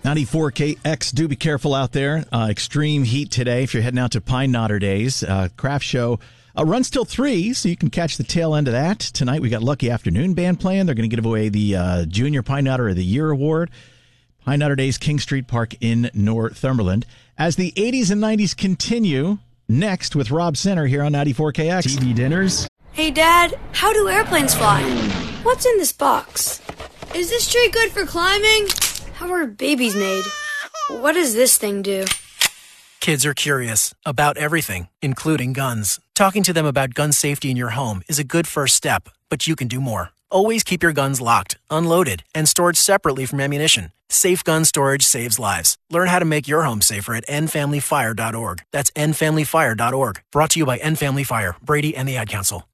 94KX, do be careful out there. Extreme heat today if you're heading out to Pine Knotter Days. Craft show runs till 3, so you can catch the tail end of that. Tonight we got Lucky Afternoon Band playing. They're going to give away the Junior Pine Knotter of the Year award. Pine Knotter Days, King Street Park in Northumberland. As the 80s and 90s continue, next with Rob Center here on 94KX. TV dinners. Hey, Dad, how do airplanes fly? What's in this box? Is this tree good for climbing? How are babies made? What does this thing do? Kids are curious about everything, including guns. Talking to them about gun safety in your home is a good first step, but you can do more. Always keep your guns locked, unloaded, and stored separately from ammunition. Safe gun storage saves lives. Learn how to make your home safer at endfamilyfire.org. That's endfamilyfire.org. Brought to you by End Family Fire, Brady, and the Ad Council.